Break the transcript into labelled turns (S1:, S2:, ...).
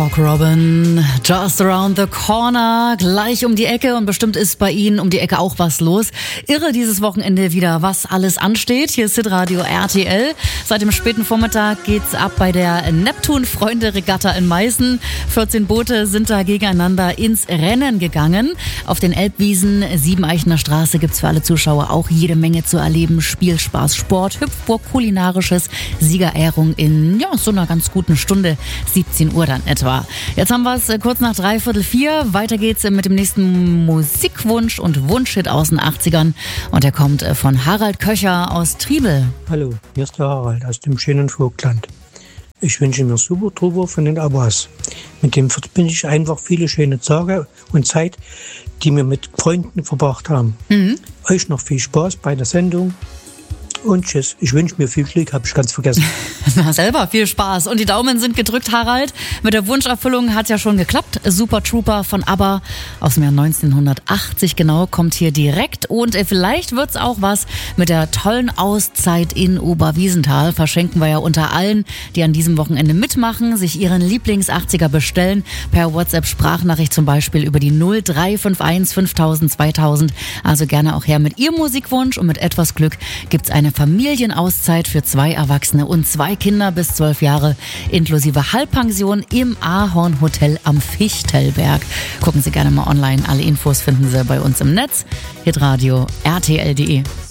S1: Rock Robin, just around the corner, gleich um die Ecke und bestimmt ist bei Ihnen um die Ecke auch was los. Irre dieses Wochenende wieder, was alles ansteht. Hier ist Hitradio RTL. Seit dem späten Vormittag geht's ab bei der Neptun-Freunde-Regatta in Meißen. 14 Boote sind da gegeneinander ins Rennen gegangen. Auf den Elbwiesen, Siebeneichener Straße gibt's für alle Zuschauer auch jede Menge zu erleben. Spielspaß, Sport, Hüpfburg, Kulinarisches, Siegerehrung in so einer ganz guten Stunde, 17 Uhr dann etwa. Jetzt haben wir es kurz nach 3:45. Weiter geht's mit dem nächsten Musikwunsch und Wunschhit aus den 80ern. Und der kommt von Harald Köcher aus Triebel.
S2: Hallo, hier ist der Harald aus dem schönen Vogtland. Ich wünsche mir Super Trooper von den Abbas. Mit dem verbinde ich einfach viele schöne Tage und Zeit, die wir mit Freunden verbracht haben. Euch noch viel Spaß bei der Sendung. Und tschüss. Ich wünsche mir viel Glück, habe ich ganz vergessen.
S1: Na selber, viel Spaß. Und die Daumen sind gedrückt, Harald. Mit der Wunscherfüllung hat ja schon geklappt. Super Trooper von ABBA aus dem Jahr 1980 genau, kommt hier direkt. Und vielleicht wird's auch was mit der tollen Auszeit in Oberwiesenthal. Verschenken wir ja unter allen, die an diesem Wochenende mitmachen, sich ihren Lieblings-80er bestellen. Per WhatsApp-Sprachnachricht zum Beispiel über die 0351 5000 2000. Also gerne auch her mit Ihrem Musikwunsch. Und mit etwas Glück gibt's eine Familienauszeit für 2 Erwachsene und 2 Kinder bis 12 Jahre, inklusive Halbpension im Ahorn Hotel am Fichtelberg. Gucken Sie gerne mal online. Alle Infos finden Sie bei uns im Netz. Hitradio RTL.de.